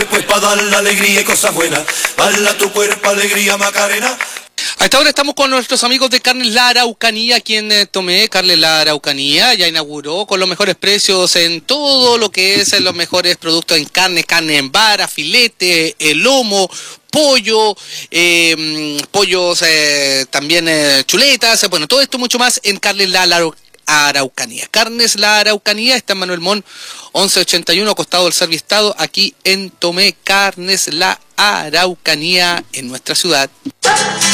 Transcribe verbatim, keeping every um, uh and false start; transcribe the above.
cuerpo es para dar la alegría y cosas buenas. Bala tu cuerpo, alegría, Macarena. A esta hora estamos con nuestros amigos de Carnes La Araucanía, aquí en eh, Tomé. Carnes La Araucanía ya inauguró con los mejores precios en todo lo que es en los mejores productos en carne, carne en vara, filete, el lomo, pollo, eh, pollos, eh, también eh, chuletas, bueno, todo esto mucho más en Carnes La Araucanía. Carnes La Araucanía está en Manuel Mon once ochenta y uno, costado del Serviestado, aquí en Tomé. Carnes La Araucanía en nuestra ciudad.